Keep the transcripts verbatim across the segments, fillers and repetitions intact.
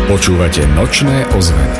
Počúvate Nočné ozveny.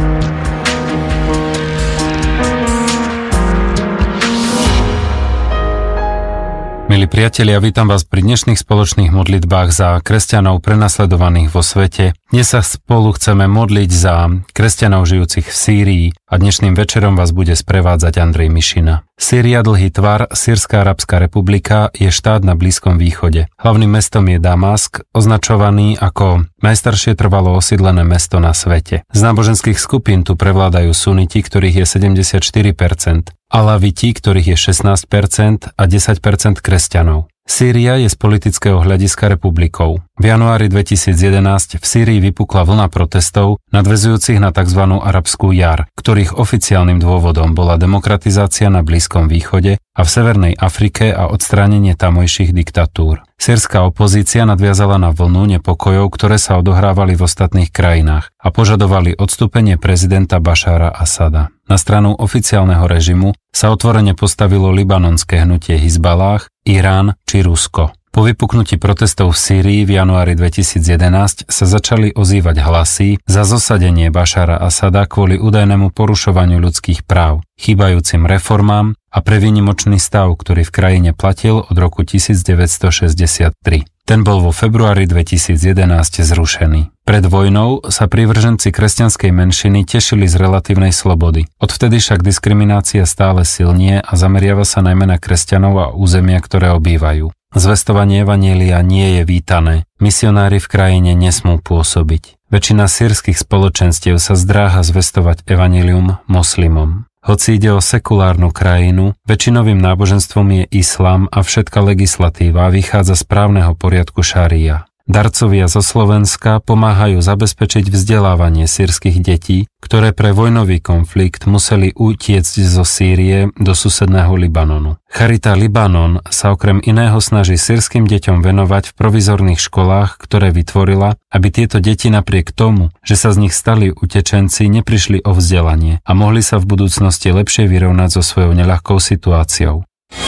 Milí priatelia, vítam vás pri dnešných spoločných modlitbách za kresťanov prenasledovaných vo svete. Dnes sa spolu chceme modliť za kresťanov žijúcich v Sýrii a dnešným večerom vás bude sprevádzať Andrej Mišina. Sýria, dlhý tvar, Sýrska arabská republika, je štát na Blízkom východe. Hlavným mestom je Damask, označovaný ako najstaršie trvalo osídlené mesto na svete. Z náboženských skupín tu prevládajú suniti, ktorých je sedemdesiatštyri percent, alaviti, ktorých je šestnásť percent a desať percent kresťanov. Sýria je z politického hľadiska republikou. V januári dvetisícjedenásť v Sýrii vypukla vlna protestov nadväzujúcich na tzv. Arabskú jar, ktorých oficiálnym dôvodom bola demokratizácia na Blízkom východe a v Severnej Afrike a odstránenie tamojších diktatúr. Sýrska opozícia nadviazala na vlnu nepokojov, ktoré sa odohrávali v ostatných krajinách a požadovali odstúpenie prezidenta Bašára Asada. Na stranu oficiálneho režimu sa otvorene postavilo libanonské hnutie Hizballáh, Irán či Rusko. Po vypuknutí protestov v Sýrii v januári dvetisícjedenásť sa začali ozývať hlasy za zosadenie Bašára Asada kvôli údajnému porušovaniu ľudských práv, chýbajúcim reformám a pre výnimočný stav, ktorý v krajine platil od roku devätnásťstošesťdesiattri. Ten bol vo februári dvetisícjedenásť zrušený. Pred vojnou sa prívrženci kresťanskej menšiny tešili z relatívnej slobody. Odvtedy však diskriminácia stále silnie a zameriava sa najmä na kresťanov a územia, ktoré obývajú. Zvestovanie evanjelia nie je vítané. Misionári v krajine nesmú pôsobiť. Väčšina sýrskych spoločenstiev sa zdráha zvestovať evanjelium moslimom. Hoci ide o sekulárnu krajinu, väčšinovým náboženstvom je islám a všetká legislatíva vychádza z právneho poriadku šaria. Darcovia zo Slovenska pomáhajú zabezpečiť vzdelávanie sýrskych detí, ktoré pre vojnový konflikt museli utiecť zo Sýrie do susedného Libanonu. Charita Libanon sa okrem iného snaží sýrskym deťom venovať v provizorných školách, ktoré vytvorila, aby tieto deti napriek tomu, že sa z nich stali utečenci, neprišli o vzdelanie a mohli sa v budúcnosti lepšie vyrovnať so svojou neľahkou situáciou.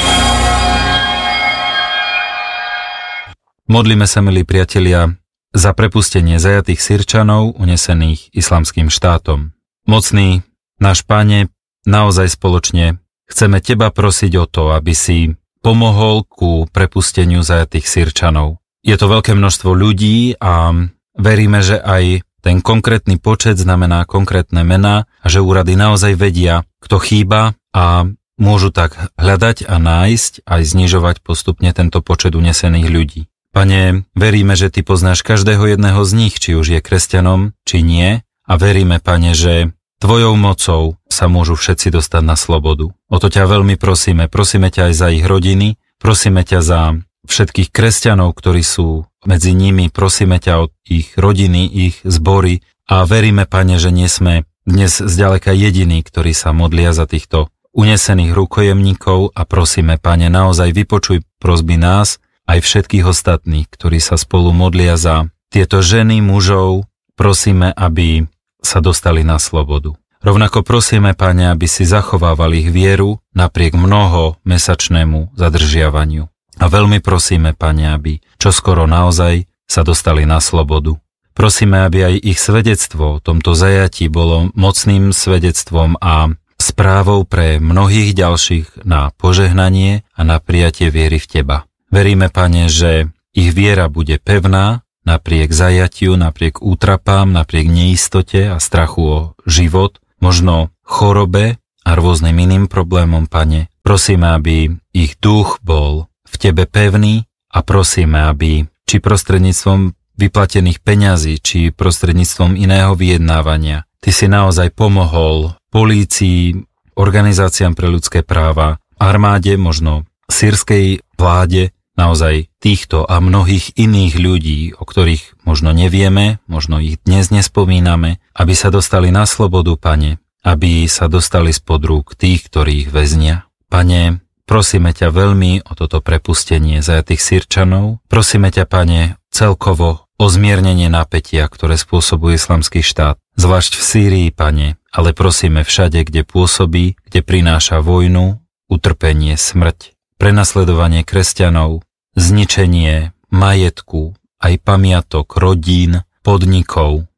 Modlíme sa, milí priatelia, za prepustenie zajatých Sýrčanov unesených Islamským štátom. Mocný náš Pane, naozaj spoločne chceme Teba prosiť o to, aby si pomohol ku prepusteniu zajatých Sýrčanov. Je to veľké množstvo ľudí a veríme, že aj ten konkrétny počet znamená konkrétne mená a že úrady naozaj vedia, kto chýba a môžu tak hľadať a nájsť aj znižovať postupne tento počet unesených ľudí. Pane, veríme, že Ty poznáš každého jedného z nich, či už je kresťanom, či nie, a veríme, Pane, že Tvojou mocou sa môžu všetci dostať na slobodu. O to ťa veľmi prosíme, prosíme ťa aj za ich rodiny, prosíme ťa za všetkých kresťanov, ktorí sú medzi nimi, prosíme ťa o ich rodiny, ich zbory a veríme, Pane, že nie sme dnes zďaleka jediní, ktorí sa modlia za týchto unesených rukojemníkov a prosíme, Pane, naozaj vypočuj prosby nás, aj všetkých ostatných, ktorí sa spolu modlia za tieto ženy, mužov, prosíme, aby sa dostali na slobodu. Rovnako prosíme, Pane, aby si zachovával ich vieru napriek mnoho mesačnému zadržiavaniu. A veľmi prosíme, Pane, aby čoskoro naozaj sa dostali na slobodu. Prosíme, aby aj ich svedectvo o tomto zajatí bolo mocným svedectvom a správou pre mnohých ďalších na požehnanie a na prijatie viery v Teba. Veríme, Pane, že ich viera bude pevná, napriek zajatiu, napriek útrapám, napriek neistote a strachu o život, možno chorobe a rôznym iným problémom, Pane. Prosíme, aby ich duch bol v Tebe pevný a prosíme, aby či prostredníctvom vyplatených peňazí, či prostredníctvom iného vyjednávania, Ty si naozaj pomohol polícii, organizáciám pre ľudské práva, armáde, možno sýrskej vláde, naozaj týchto a mnohých iných ľudí, o ktorých možno nevieme, možno ich dnes nespomíname, aby sa dostali na slobodu, Pane, aby sa dostali spod rúk tých, ktorí ich väznia. Pane, prosíme ťa veľmi o toto prepustenie zajatých Sýrčanov. Prosíme ťa, Pane, celkovo o zmiernenie napätia, ktoré spôsobuje Islamský štát, zvlášť v Sýrii, Pane, ale prosíme všade, kde pôsobí, kde prináša vojnu, utrpenie, smrť, prenasledovanie kresťanov, zničenie majetku, aj pamiatok, rodín, podnikov.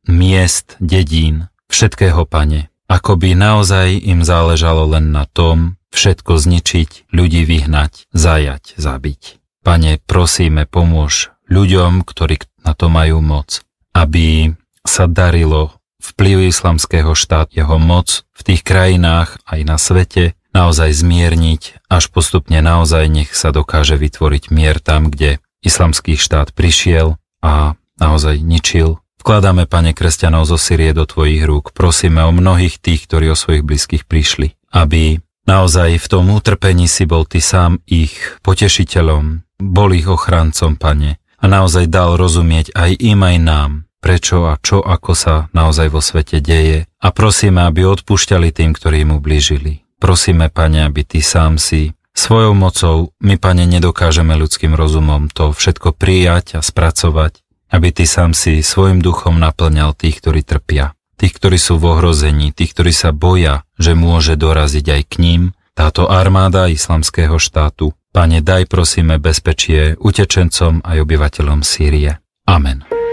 miest, dedín, všetkého, Pane. Ako by naozaj im záležalo len na tom, všetko zničiť, ľudí vyhnať, zajať, zabiť. Pane, prosíme, pomôž ľuďom, ktorí na to majú moc, aby sa darilo vplyv islamského štátu, jeho moc v tých krajinách aj na svete naozaj zmierniť, až postupne naozaj nech sa dokáže vytvoriť mier tam, kde islamský štát prišiel a naozaj ničil. Vkladáme, Pane, kresťanov zo Sýrie do Tvojich rúk. Prosíme o mnohých tých, ktorí o svojich blízkych prišli, aby naozaj v tom utrpení si bol Ty sám ich potešiteľom, bol ich ochrancom, Pane, a naozaj dal rozumieť aj im, aj nám, prečo a čo, ako sa naozaj vo svete deje. A prosíme, aby odpúšťali tým, ktorí mu blížili. Prosíme, Pane, aby Ty sám si svojou mocou, my, Pane, nedokážeme ľudským rozumom to všetko prijať a spracovať, aby Ty sám si svojim duchom naplňal tých, ktorí trpia, tých, ktorí sú v ohrození, tých, ktorí sa boja, že môže doraziť aj k ním táto armáda islamského štátu. Pane, daj prosíme bezpečie utečencom aj obyvateľom Sýrie. Amen.